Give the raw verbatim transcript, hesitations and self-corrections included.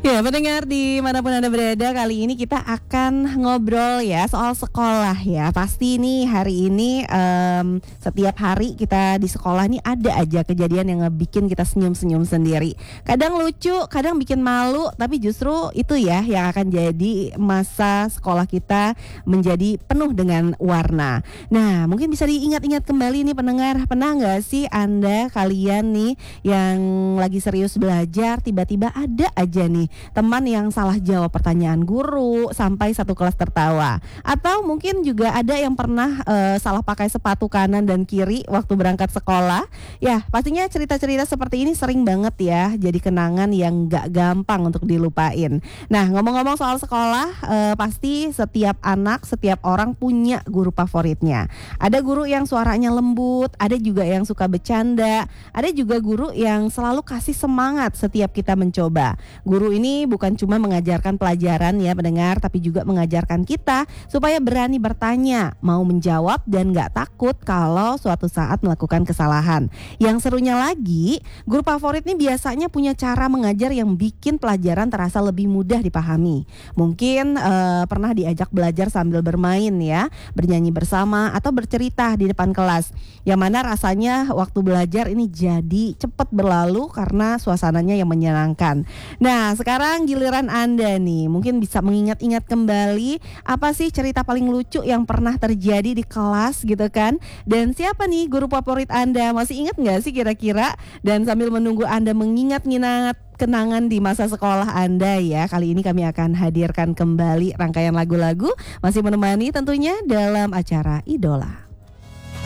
Ya, pendengar dimanapun Anda berada, kali ini kita akan ngobrol ya soal sekolah ya. Pasti nih hari ini em, setiap hari kita di sekolah nih ada aja kejadian yang ngebikin kita senyum-senyum sendiri. Kadang lucu, kadang bikin malu, tapi justru itu ya yang akan jadi masa sekolah kita menjadi penuh dengan warna. Nah, mungkin bisa diingat-ingat kembali nih pendengar, pernah nggak sih Anda kalian nih yang lagi serius belajar tiba-tiba ada aja nih teman yang salah jawab pertanyaan guru sampai satu kelas tertawa, atau mungkin juga ada yang pernah uh, salah pakai sepatu kanan dan kiri waktu berangkat sekolah. Ya, pastinya cerita-cerita seperti ini sering banget ya jadi kenangan yang gak gampang untuk dilupain. Nah, ngomong-ngomong soal sekolah, uh, pasti setiap anak, setiap orang punya guru favoritnya. Ada guru yang suaranya lembut, ada juga yang suka bercanda, ada juga guru yang selalu kasih semangat setiap kita mencoba. Guru ini bukan cuma mengajarkan pelajaran ya pendengar, tapi juga mengajarkan kita supaya berani bertanya, mau menjawab dan gak takut kalau suatu saat melakukan kesalahan. Yang serunya lagi, guru favorit ini biasanya punya cara mengajar yang bikin pelajaran terasa lebih mudah dipahami. Mungkin uh, pernah diajak belajar sambil bermain ya, bernyanyi bersama atau bercerita di depan kelas. Yang mana rasanya waktu belajar ini jadi cepat berlalu karena suasananya yang menyenangkan. Nah, sekarang giliran Anda nih, mungkin bisa mengingat-ingat kembali apa sih cerita paling lucu yang pernah terjadi di kelas gitu kan? Dan siapa nih guru favorit Anda? Masih ingat nggak sih kira-kira? Dan sambil menunggu Anda mengingat-ingat kenangan di masa sekolah Anda ya, kali ini kami akan hadirkan kembali rangkaian lagu-lagu masih menemani tentunya dalam acara Idola.